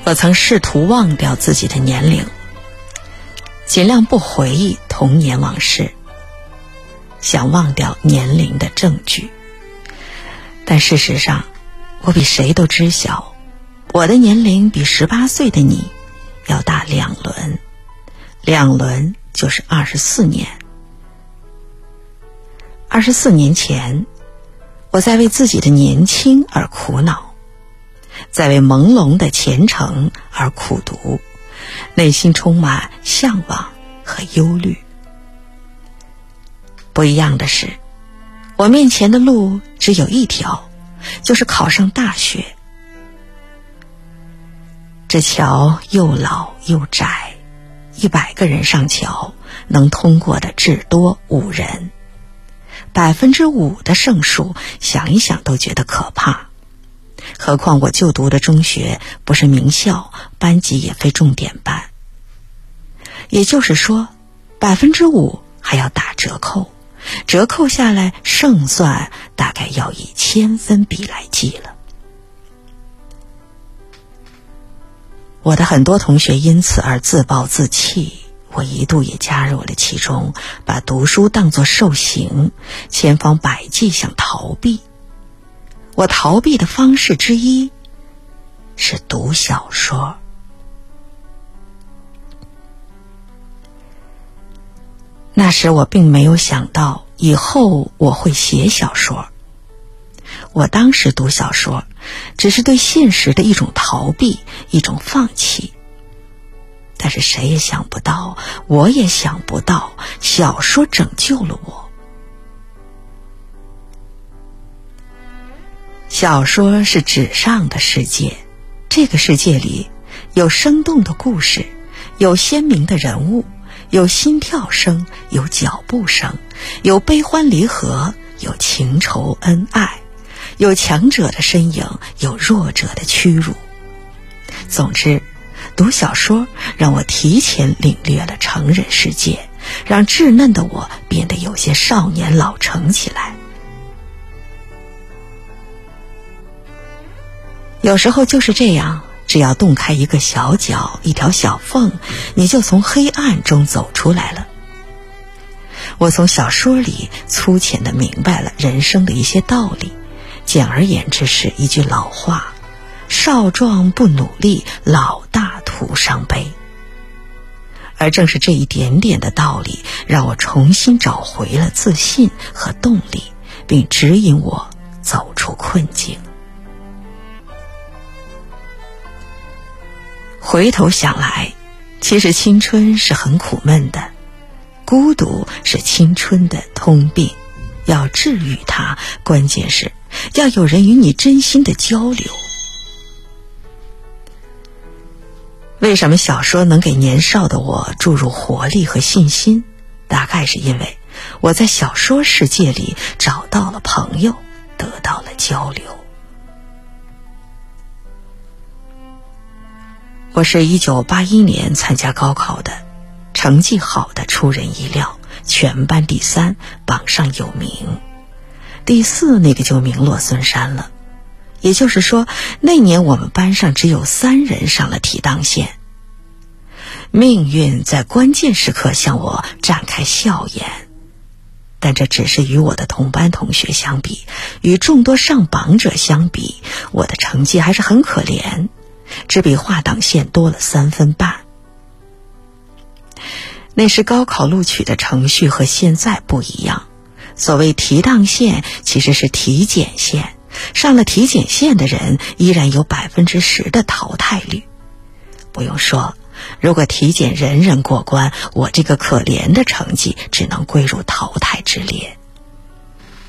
我曾试图忘掉自己的年龄，尽量不回忆童年往事，想忘掉年龄的证据。但事实上，我比谁都知晓，我的年龄比18岁的你要大2轮，2轮就是24年。24年前，我在为自己的年轻而苦恼，在为朦胧的前程而苦读，内心充满向往和忧虑。不一样的是，我面前的路只有一条，就是考上大学。这桥又老又窄，100个人上桥，能通过的至多5人，5%的胜数，想一想都觉得可怕。何况我就读的中学不是名校，班级也非重点班。也就是说，5%还要打折扣，折扣下来胜算大概要以1000分比来计了。我的很多同学因此而自暴自弃，我一度也加入了其中，把读书当作受刑，千方百计想逃避。我逃避的方式之一是读小说。那时我并没有想到以后我会写小说。我当时读小说只是对现实的一种逃避，一种放弃。但是谁也想不到，我也想不到，小说拯救了我。小说是纸上的世界，这个世界里有生动的故事，有鲜明的人物，有心跳声，有脚步声，有悲欢离合，有情仇恩爱，有强者的身影，有弱者的屈辱。总之，读小说让我提前领略了成人世界，让稚嫩的我变得有些少年老成起来。有时候就是这样，只要洞开一个小角，一条小缝，你就从黑暗中走出来了。我从小说里粗浅地明白了人生的一些道理，简而言之是一句老话：少壮不努力，老大徒伤悲。而正是这一点点的道理，让我重新找回了自信和动力，并指引我走出困境。回头想来，其实青春是很苦闷的，孤独是青春的通病，要治愈它，关键是要有人与你真心的交流。为什么小说能给年少的我注入活力和信心？大概是因为我在小说世界里找到了朋友，得到了交流。我是1981年参加高考的，成绩好的出人意料，全班第3，榜上有名。第4那个就名落孙山了。也就是说，那年我们班上只有3人上了提档线。命运在关键时刻向我展开笑颜，但这只是与我的同班同学相比，与众多上榜者相比，我的成绩还是很可怜，只比划档线多了3分半。那时高考录取的程序和现在不一样，所谓提档线其实是体检线，上了体检线的人依然有10%的淘汰率。不用说，如果体检人人过关，我这个可怜的成绩只能归入淘汰之列。